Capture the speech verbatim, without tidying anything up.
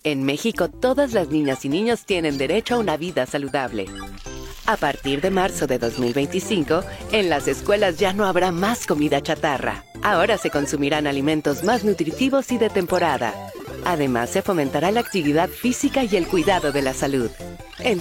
En México, todas las niñas y niños tienen derecho a una vida saludable. A partir de marzo de dos mil veinticinco, en las escuelas ya no habrá más comida chatarra. Ahora se consumirán alimentos más nutritivos y de temporada. Además, se fomentará la actividad física y el cuidado de la salud.